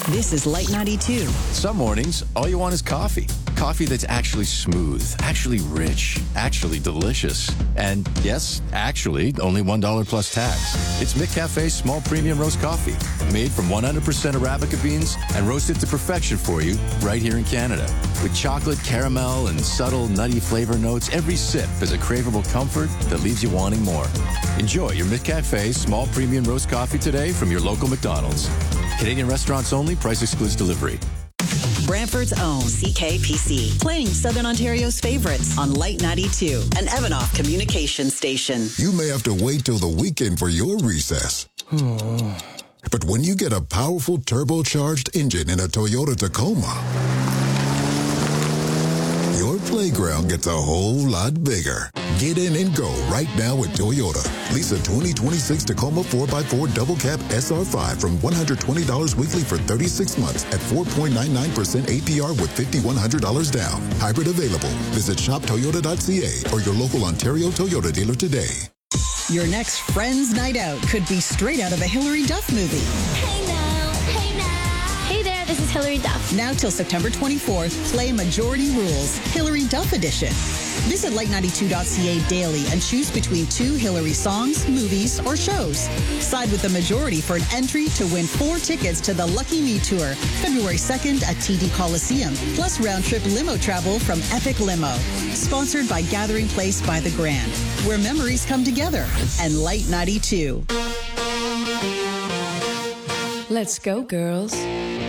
This is Light 92. Some mornings, all you want is coffee. Coffee that's actually smooth, actually rich, actually delicious. And yes, actually, only $1 plus tax. It's McCafe's small premium roast coffee, made from 100% Arabica beans and roasted to perfection for you right here in Canada. With chocolate, caramel, and subtle nutty flavor notes, every sip is a craveable comfort that leaves you wanting more. Enjoy your McCafe small premium roast coffee today from your local McDonald's. Canadian restaurants only, price excludes delivery. Brantford's own CKPC, playing Southern Ontario's favorites on Light 92, an Evanoff communication station. You may have to wait till the weekend for your recess. But when you get a powerful turbocharged engine in a Toyota Tacoma, your playground gets a whole lot bigger. Get in and go right now at Toyota. Lease a 2026 Tacoma 4x4 Double Cab SR5 from $120 weekly for 36 months at 4.99% APR with $5,100 down. Hybrid available. Visit shoptoyota.ca or your local Ontario Toyota dealer today. Your next Friends Night Out could be straight out of a Hilary Duff movie. Hey now, hey now. Hey there, this is Hilary Duff. Now till September 24th, play Majority Rules, Hilary Duff Edition. Visit light92.ca daily and choose between 2 Hilary songs, movies, or shows. Side with the majority for an entry to win 4 tickets to the Lucky Me Tour, February 2nd at TD Coliseum, plus round-trip limo travel from Epic Limo. Sponsored by Gathering Place by the Grand, where memories come together, and Light 92. Let's go, girls.